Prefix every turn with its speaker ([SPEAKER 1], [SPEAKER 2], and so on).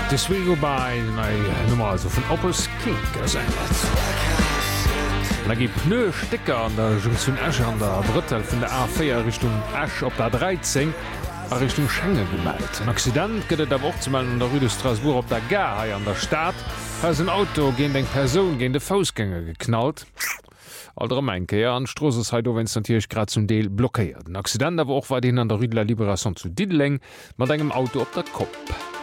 [SPEAKER 1] This will go by Nummer also vun Oppers King gesendet. Da gi Pnøstecker an der Junction Asch an der Drittel vun der A4 Richtung Asch op der 13 a Richtung Schenge gemeldt. Ein Accident gëtt der woch zumal an der Rue de Strasbourg op der Garhai an der Stadt has een Auto géint eng Person géint de Fausgänger geknallt. Alter Meinkeier an Strosseheit wenns natürlich grad zum Deel blockéiert. Ein Accident awer och war den an der Rue de la Libération zu Dideleng mat engem Auto op der Kopf.